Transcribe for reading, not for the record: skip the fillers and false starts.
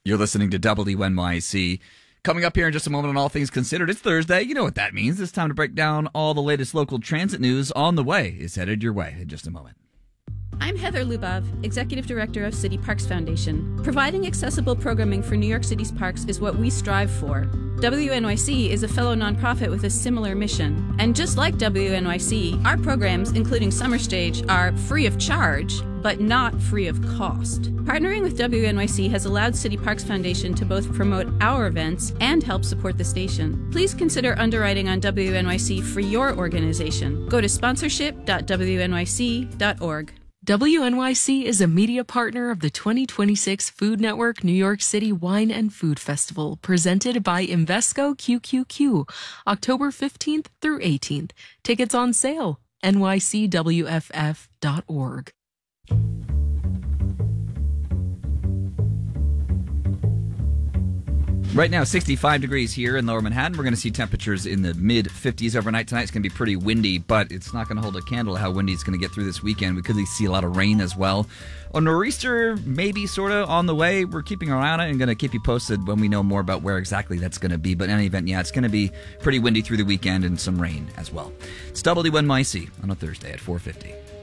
You're listening to WNYC. Coming up here in just a moment on All Things Considered, it's Thursday. You know what that means. It's time to break down all the latest local transit news. On the Way is headed your way in just a moment. I'm Heather Lubov, Executive Director of City Parks Foundation. Providing accessible programming for New York City's parks is what we strive for. WNYC is a fellow nonprofit with a similar mission. And just like WNYC, our programs, including Summer Stage, are free of charge, but not free of cost. Partnering with WNYC has allowed City Parks Foundation to both promote our events and help support the station. Please consider underwriting on WNYC for your organization. Go to sponsorship.wnyc.org. WNYC is a media partner of the 2026 Food Network New York City Wine and Food Festival, presented by Invesco QQQ, October 15th through 18th. Tickets on sale, nycwff.org. Right now, 65 degrees here in Lower Manhattan. We're going to see temperatures in the mid-50s overnight. Tonight's going to be pretty windy, but it's not going to hold a candle to how windy it's going to get through this weekend. We could see a lot of rain as well. A nor'easter maybe sort of on the way. We're keeping our eye on it and going to keep you posted when we know more about where exactly that's going to be. But in any event, yeah, it's going to be pretty windy through the weekend and some rain as well. It's WNYC on a Thursday at 4:50.